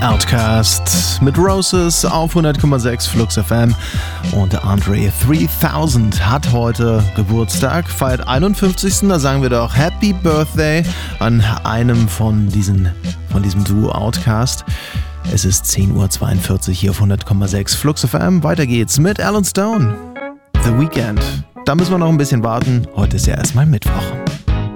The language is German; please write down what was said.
Outcast mit Roses auf 100,6 Flux FM und Andre 3000 hat heute Geburtstag, feiert 51. Da sagen wir doch Happy Birthday an einem von diesem Duo Outcast. Es ist 10.42 Uhr hier auf 100,6 Flux FM. Weiter geht's mit Alan Stone. The Weeknd. Da müssen wir noch ein bisschen warten. Heute ist ja erstmal Mittwoch.